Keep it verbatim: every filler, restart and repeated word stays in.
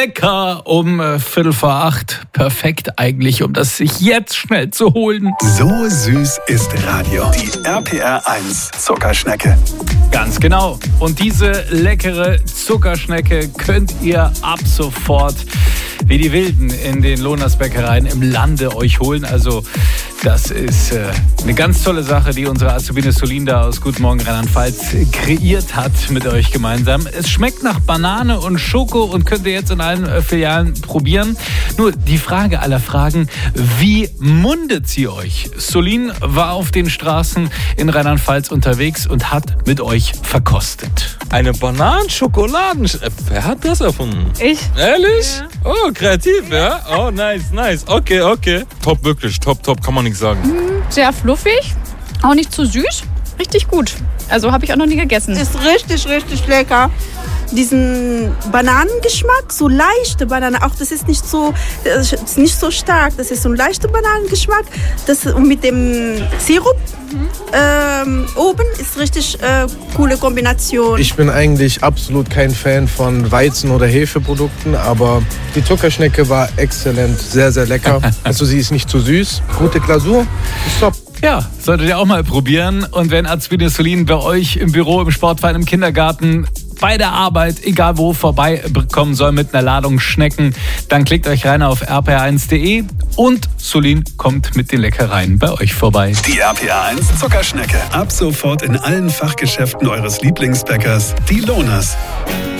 lecker um äh, Viertel vor acht. Perfekt eigentlich, um das sich jetzt schnell zu holen. So süß ist Radio. Die R P R eins Zuckerschnecke. Ganz genau. Und diese leckere Zuckerschnecke könnt ihr ab sofort wie die Wilden in den Lohners Bäckereien im Lande euch holen. Also das ist äh, eine ganz tolle Sache, die unsere Azubine Solinda aus Guten Morgen Rheinland-Pfalz kreiert hat mit euch gemeinsam. Es schmeckt nach Banane und Schoko und könnt ihr jetzt in allen äh, Filialen probieren. Nur die Frage aller Fragen, wie mundet sie euch? Solin war auf den Straßen in Rheinland-Pfalz unterwegs und hat mit euch verkostet. Eine Bananenschokoladen... Wer hat das erfunden? Ich. Ehrlich? Ja. Oh, kreativ, ja? Oh, nice, nice. Okay, okay. Top, wirklich. Top, top. Kann man nichts sagen. Sehr fluffig, auch nicht zu süß. Richtig gut. Also habe ich auch noch nie gegessen. Ist richtig, richtig lecker. Diesen Bananengeschmack, so leichte Banane, auch das ist nicht so, das ist nicht so stark, das ist so ein leichter Bananengeschmack. Das, und mit dem Sirup mhm. ähm, oben ist richtig äh, coole Kombination. Ich bin eigentlich absolut kein Fan von Weizen- oder Hefeprodukten, aber die Zuckerschnecke war exzellent, sehr, sehr lecker. Also sie ist nicht zu süß, gute Glasur, ist top. Ja, solltet ihr auch mal probieren. Und wenn Azubine Solin bei euch im Büro, im Sportverein, im Kindergarten, bei der Arbeit, egal wo, vorbeikommen soll mit einer Ladung Schnecken, dann klickt euch rein auf r p r eins punkt d e und Solin kommt mit den Leckereien bei euch vorbei. Die R P R eins Zuckerschnecke. Ab sofort in allen Fachgeschäften eures Lieblingsbäckers, die Lohners.